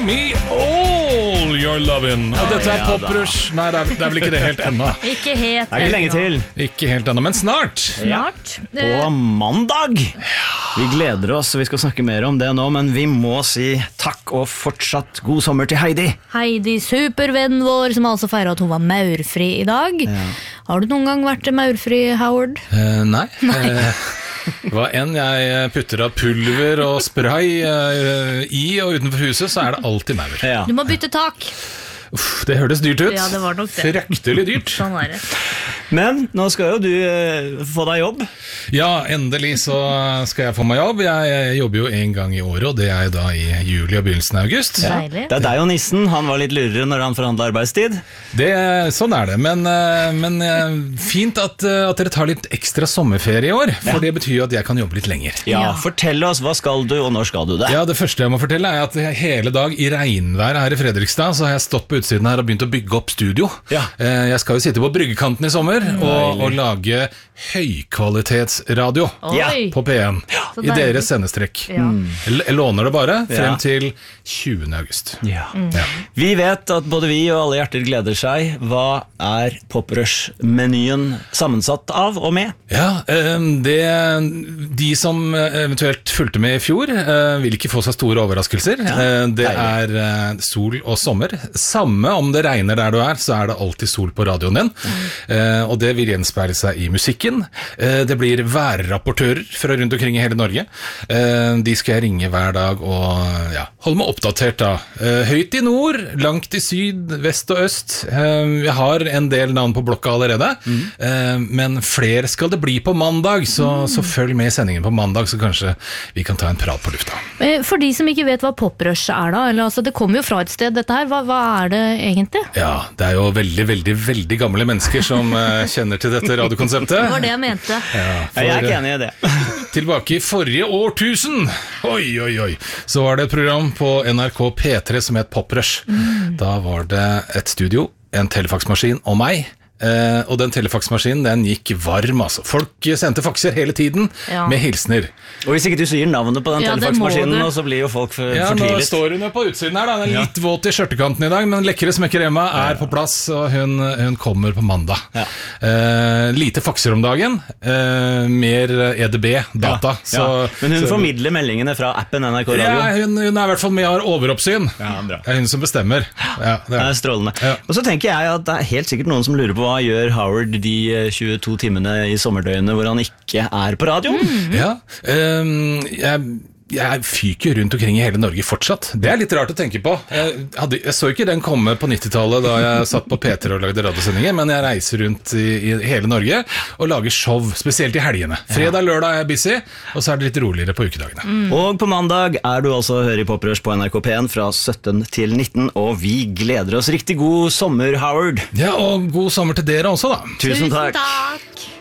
me all your lovin'. Og dette Poprush. Nei, det er vel ikke det helt ennå. Ikke helt Det er ikke lenge til. Ikke helt ennå, men snart. Snart. På mandag. Vi gleder oss, vi skal snakke mer om det nå, men vi må si takk og fortsatt god sommer til Heidi. Heidi, supervennen vår, som altså feiret at hun var maurfri i dag. Har du noen gang vært maurfri, Howard? Nei. Hva enn jeg putter av pulver og spray i og utenfor huset, så er det alltid maur. Ja. Du må bytte tak. Uff, det hørtes dyrt ut. Ja, det var nok det. Fryktelig dyrt. Sånn er det. Men nå skal jo du få deg jobb. Ja, endelig så skal jeg få meg jobb. Jeg jobber jo en gang i året, og det er da i juli og begynnelsen av august. Deilig. Det er deg og nissen, han var litt lurere når han forhandlet arbeidstid. Sånn er det, men fint at dere tar litt ekstra sommerferie i år, for det betyr jo at jeg kan jobbe litt lenger. Ja, fortell oss, hva skal du, og når skal du det? Ja, det første jeg må fortelle er at hele dag i regnvær her i Fredrikstad, så har jeg stått på utsiden her og begynt å bygge opp studio. Ja. Jeg skal jo sitte på bryggekanten i sommer og lage høykvalitetsradio på P1 i deres sendestrekk. Jeg låner det bare frem til 20. august. Ja. Vi vet at både vi og alle hjerter gleder seg. Hva er Poprush-menyen sammensatt av og med? Ja, de som eventuelt fulgte med i fjor vil ikke få så store overraskelser. Det er sol og sommer. Samme om det regner der du er, så er det alltid sol på radioen din. Og det vil gjenspeile seg i musikken. Det blir værrapportører fra rundt omkring i hele Norge. De skal jeg ringe hver dag og holde meg oppdatert da. Høyt i nord, langt i syd, vest og øst. Jeg har en del navn på blokka allerede, men flere skal det bli på mandag, så følg med i sendingen på mandag, så kanskje vi kan ta en prat på lufta. For de som ikke vet hva Poprush er da, eller, altså, det kommer jo fra et sted dette her, hva er det egentlig? Ja, det er jo veldig, veldig, veldig gamle mennesker som kjenner til dette radiokonseptet. Det var det jeg mente. Jeg er ikke enig i det. Tilbake i forrige årtusen, så var det et program på NRK P3 som het Poprush. Da var det et studio, en telefaksmaskin og meg. Og den telefaksmaskinen, den gikk varm, altså. Folk sendte fakser hele tiden med hilsner. Og hvis ikke du sier navnet på den telefaksmaskinen, så blir jo folk fortvilet. Nå står hun jo på utsiden her da. Den er litt våt i skjørtekanten i dag, men lekre smekker Emma er på plass, og hun kommer på mandag. Lite fakser om dagen, mer EDB-data. Men hun formidler meldingene fra appen NRK Radio. Ja, hun er i hvert fall med og har overoppsyn. Det er hun som bestemmer. Det er strålende. Og så tenker jeg at det er helt sikkert noen som lurer på hva gjør Howard de 22 timene i sommerdøgnet hvor han ikke er på radio? Jeg fyker rundt omkring i hele Norge fortsatt. Det er litt rart å tenke på. Jeg så ikke den komme på 90-tallet da jeg satt på P3 og lagde radiosendinger, men jeg reiser rundt i hele Norge og lager show, spesielt i helgene. Fredag, lørdag er jeg busy, og så er det litt roligere på ukedagene. Og på mandag er du altså å høre i Poprush på NRK P1 fra 17 til 19, og vi gleder oss. Riktig god sommer, Howard. Ja, og god sommer til dere også da. Tusen takk. Tusen takk.